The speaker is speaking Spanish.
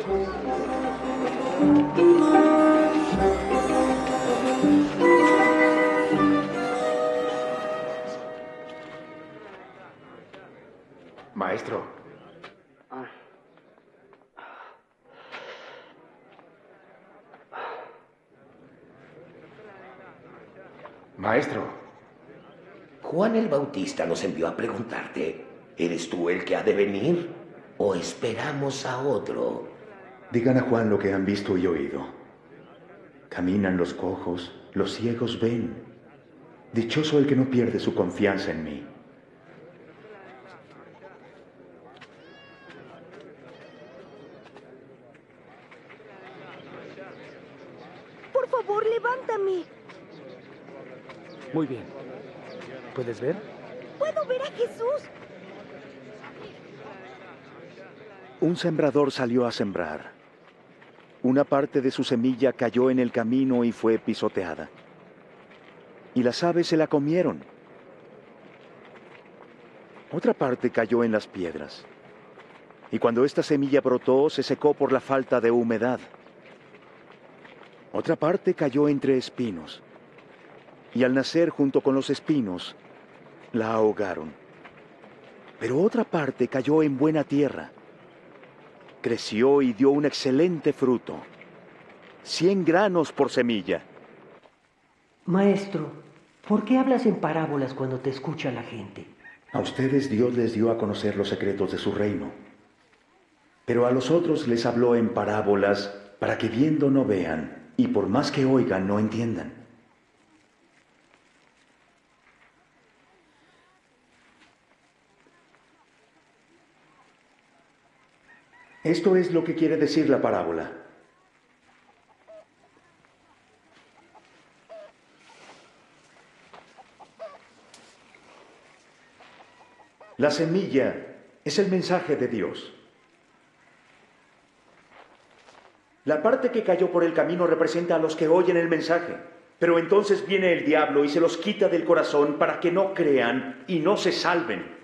Maestro. Maestro. Juan el Bautista nos envió a preguntarte, ¿eres tú el que ha de venir o esperamos a otro? Digan a Juan lo que han visto y oído. Caminan los cojos, los ciegos ven. Dichoso el que no pierde su confianza en mí. Por favor, levántame. Muy bien. ¿Puedes ver? ¡Puedo ver a Jesús! Un sembrador salió a sembrar. Una parte de su semilla cayó en el camino y fue pisoteada. Y las aves se la comieron. Otra parte cayó en las piedras. Y cuando esta semilla brotó, se secó por la falta de humedad. Otra parte cayó entre espinos. Y al nacer junto con los espinos, la ahogaron. Pero otra parte cayó en buena tierra. Creció y dio un excelente fruto. 100 granos por semilla. Maestro, ¿por qué hablas en parábolas cuando te escucha la gente? A ustedes Dios les dio a conocer los secretos de su reino. Pero a los otros les habló en parábolas para que viendo no vean y por más que oigan no entiendan. Esto es lo que quiere decir la parábola. La semilla es el mensaje de Dios. La parte que cayó por el camino representa a los que oyen el mensaje, pero entonces viene el diablo y se los quita del corazón para que no crean y no se salven.